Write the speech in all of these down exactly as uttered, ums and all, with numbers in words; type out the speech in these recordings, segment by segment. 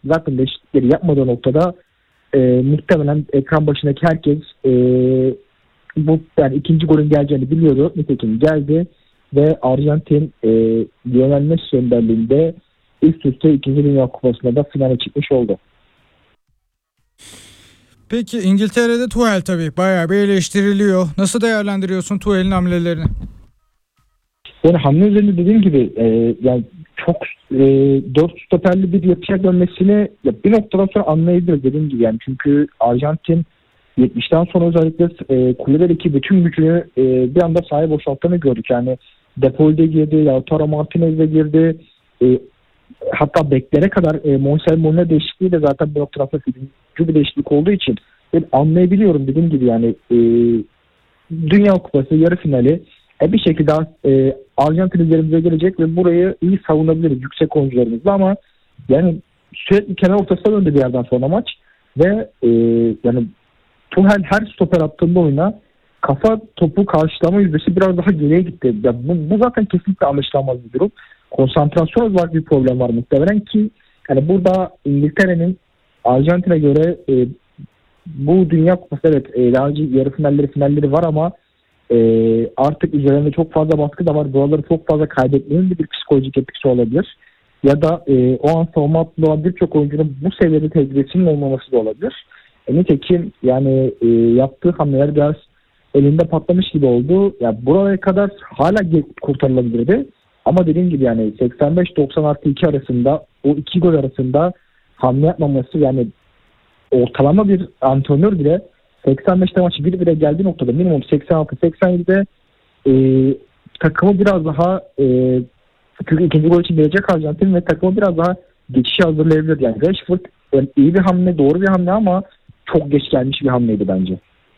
zaten değişiklikleri yapmadığı noktada e, muhtemelen ekran başındaki herkes e, bu yani ikinci golün geleceğini biliyordu. Nitekim geldi ve Arjantin e, Lionel Messi önderliğinde üst üste ikinci Dünya Kupası'nda da finale çıkmış oldu. Peki İngiltere'de Tuchel tabii bayağı bir eleştiriliyor. Nasıl değerlendiriyorsun Tuchel'in hamlelerini? Yani hamle üzerinde dediğim gibi e, yani çok e, dört stoperli bir yapıya dönmesini ya bir noktadan sonra anlayabiliriz dediğim gibi yani çünkü Arjantin yetmişten sonra özellikle e, kulübedeki bütün gücünü e, bir anda sahaya boşalttığını gördük. Yani De Paul de girdi, Lautaro Martinez de girdi. E, hatta beklere kadar e, Monsel Molina değişikliği de zaten bir noktadan sonra bir değişiklik olduğu için ben anlayabiliyorum dediğim gibi yani e, Dünya Kupası yarı finali e, bir şekilde e, Arjantin üzerimize gelecek ve burayı iyi savunabiliriz yüksek oyuncularımızla ama yani sürekli kenar ortasına döndü bir yerden sonra maç ve e, yani Tuchel her stoper attığında oyuna kafa topu karşılama yüzdesi biraz daha geriye gitti. Ya bu, bu zaten kesinlikle anlaşılamaz bir durum. Konsantrasyon olarak bir problem var muhtemelen ki yani burada İngiltere'nin Arjantin'e göre e, bu Dünya Kupası evet e, daha önce yarı finalleri finalleri var ama e, artık üzerinde çok fazla baskı da var. Buraları çok fazla kaybetmenin de bir psikolojik etkisi olabilir. Ya da e, o an savunma hattında olan birçok oyuncunun bu seviyede tecrübesinin olmaması da olabilir. E, nitekim yani e, yaptığı hamleler biraz elinde patlamış gibi oldu. Ya buraya kadar hala kurtarılabilirdi. Ama dediğim gibi yani seksen beş doksan artı iki arasında o iki gol arasında hamle yapmaması yani ortalama bir antrenör bile seksen beşte maçı bir bire geldiği noktada minimum seksen altı seksen yedide e, takımı biraz daha e, çünkü ikinci gol için gelecek Arjantin ve takımı biraz daha geçişe hazırlayabilir. Yani Rashford yani iyi bir hamle, doğru bir hamle ama çok geç gelmiş bir hamleydi bence.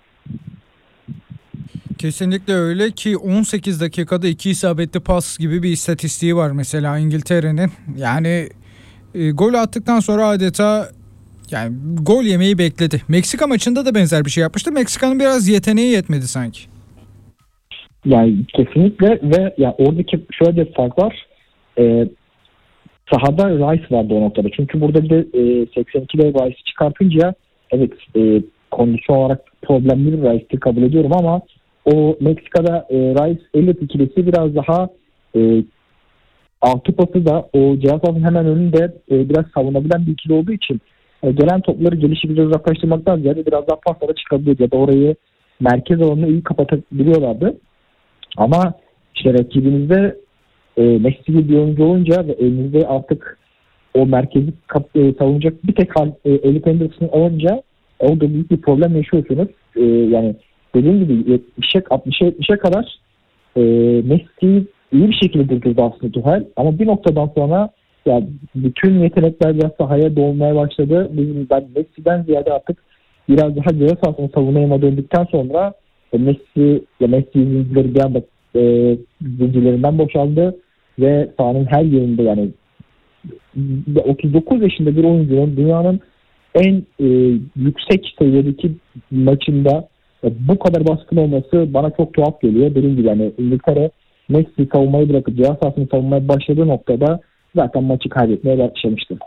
Kesinlikle öyle ki on sekiz dakikada iki isabetli pas gibi bir istatistiği var mesela İngiltere'nin. Yani e, gol attıktan sonra adeta yani gol yemeyi bekledi. Meksika maçında da benzer bir şey yapmıştı. Meksika'nın biraz yeteneği yetmedi sanki. Yani kesinlikle ve ya oradaki şöyle bir fark var. Ee, sahada Rice vardı o noktada. Çünkü burada bir de e, seksen ikide Rice'i çıkartınca evet e, kondisyon olarak problemli bir Rice'i kabul ediyorum ama o Meksika'da e, Rice Elliot ikilisi biraz daha e, altı pası da o cevap sahasının hemen önünde e, biraz savunabilen bir ikili olduğu için e, gelen topları gelişi biraz uzaklaştırmaktan ziyade biraz daha paslara çıkabiliyor ya da orayı merkez alanını iyi kapatabiliyorlardı. Ama işte rakibinizde e, Messi gibi bir oyuncu olunca ve elinizde artık o merkezi kap, e, savunacak bir tek hal, e, Elliot Anderson olunca e, orada büyük bir problem yaşıyorsunuz. E, yani dediğim gibi yetmişe altmışa yetmişe kadar e, Messi iyi bir şekilde durdurdu aslında Tuchel ama bir noktadan sonra yani bütün yetenekler biraz sahaya dolmaya başladı. Bizim, ben Messi'den ziyade artık biraz daha ceza sahasını savunmaya döndükten sonra e, Messi ya Messi zincirleri bir anda e, zincirlerinden boşaldı ve sahanın her yerinde yani otuz dokuz yaşında bir oyuncunun dünyanın en e, yüksek seviyedeki maçında e, bu kadar baskın olması bana çok tuhaf geliyor. Dediğim gibi yani İngiltere Messi savunmayı bırakıp ceza sahasını savunmaya başladığı noktada zaten maçı kaybetmeye başlamıştı.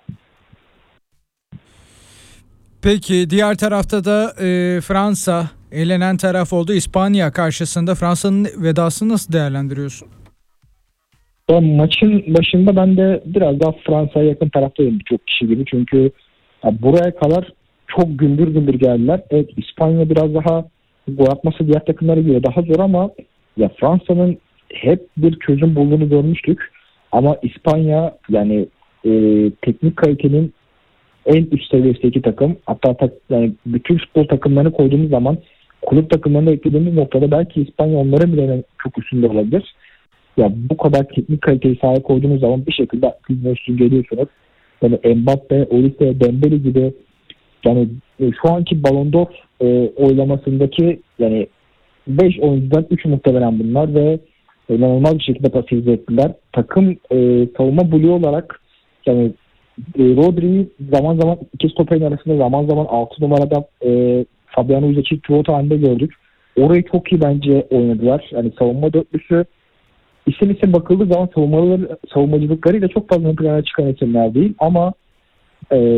Peki diğer tarafta da e, Fransa elenen taraf oldu. İspanya karşısında Fransa'nın vedasını nasıl değerlendiriyorsun? O maçın başında ben de biraz daha Fransa'ya yakın taraftayım birçok kişi gibi. Çünkü ya, buraya kadar çok gümbür gümbür geldiler. Evet İspanya biraz daha gol atması diğer takımlara göre daha zor ama ya Fransa'nın hep bir çözüm bulduğunu görmüştük. Ama İspanya yani e, teknik kalitenin en üst seviyesindeki takım. Hatta tak, yani bütün futbol takımlarını koyduğumuz zaman kulüp takımlarını eklediğimiz noktada belki İspanya onların bile çok üstünde olabilir. Ya bu kadar teknik kaliteyi sahaya koyduğunuz zaman bir şekilde üstün geliyorsunuz. Yani Mbappe, Olise, Dembele gibi yani e, şu anki Ballon d'Or e, oylamasındaki yani beş oyuncudan üç muhtemelen bunlar ve inanılmaz bir şekilde pasifize ettiler. Takım e, savunma bloğu olarak yani e, Rodri'yi zaman zaman iki stoperin arasında zaman zaman altı numarada e, Fabiano Uzec'i pivot halinde gördük. Orayı çok iyi bence oynadılar. Yani savunma dörtlüsü isim isim bakıldığı zaman savunmaları, savunmacılıklarıyla çok fazla ön plana çıkan isimler değil ama e,